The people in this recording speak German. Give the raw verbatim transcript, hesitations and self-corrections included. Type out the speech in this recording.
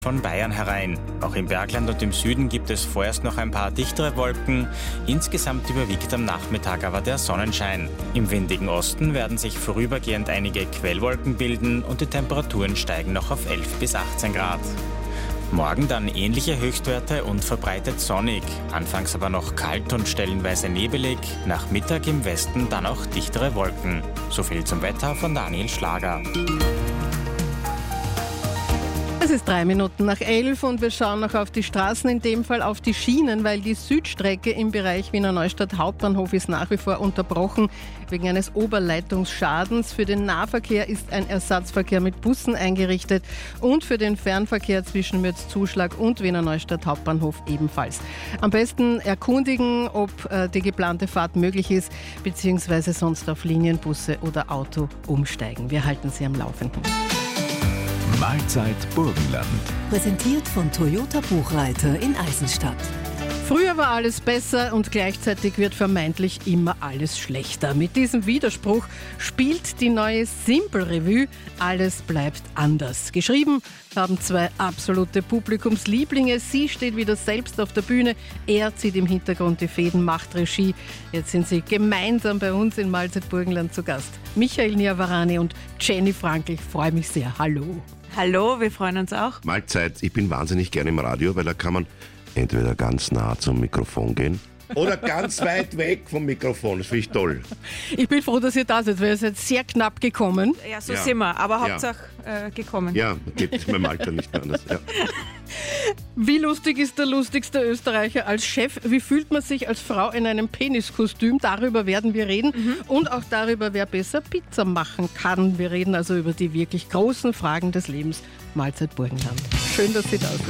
von Bayern herein. Auch im Bergland und im Süden gibt es vorerst noch ein paar dichtere Wolken. Insgesamt überwiegt am Nachmittag aber der Sonnenschein. Im windigen Osten werden sich vorübergehend einige Quellwolken bilden und die Temperaturen steigen noch auf elf bis achtzehn Grad. Morgen dann ähnliche Höchstwerte und verbreitet sonnig. Anfangs aber noch kalt und stellenweise nebelig. Nach Mittag im Westen dann auch dichtere Wolken. So viel zum Wetter von Daniel Schlager. Es ist drei Minuten nach elf und wir schauen noch auf die Straßen, in dem Fall auf die Schienen, weil die Südstrecke im Bereich Wiener Neustadt Hauptbahnhof ist nach wie vor unterbrochen wegen eines Oberleitungsschadens. Für den Nahverkehr ist ein Ersatzverkehr mit Bussen eingerichtet und für den Fernverkehr zwischen Mürzzuschlag und Wiener Neustadt Hauptbahnhof ebenfalls. Am besten erkundigen, ob äh, die geplante Fahrt möglich ist, beziehungsweise sonst auf Linienbusse oder Auto umsteigen. Wir halten Sie am Laufenden. Mahlzeit Burgenland. Präsentiert von Toyota Buchreiter in Eisenstadt. Früher war alles besser und gleichzeitig wird vermeintlich immer alles schlechter. Mit diesem Widerspruch spielt die neue Simple-Revue Alles bleibt anders. Geschrieben haben zwei absolute Publikumslieblinge. Sie steht wieder selbst auf der Bühne, er zieht im Hintergrund die Fäden, macht Regie. Jetzt sind sie gemeinsam bei uns in Mahlzeit Burgenland zu Gast. Michael Niavarani und Jenny Frankl, ich freue mich sehr. Hallo. Hallo, wir freuen uns auch. Mahlzeit, ich bin wahnsinnig gerne im Radio, weil da kann man entweder ganz nah zum Mikrofon gehen oder ganz weit weg vom Mikrofon. Das finde ich toll. Ich bin froh, dass ihr da seid, weil ihr seid sehr knapp gekommen. Ja, so Ja. sind wir, aber Ja. Hauptsache äh, gekommen. Ja, geht es beim Alter nicht mehr anders. Ja. Wie lustig ist der lustigste Österreicher als Chef? Wie fühlt man sich als Frau in einem Peniskostüm? Darüber werden wir reden. Mhm. Und auch darüber, wer besser Pizza machen kann. Wir reden also über die wirklich großen Fragen des Lebens. Mahlzeit Burgenland. Schön, dass Sie da sind.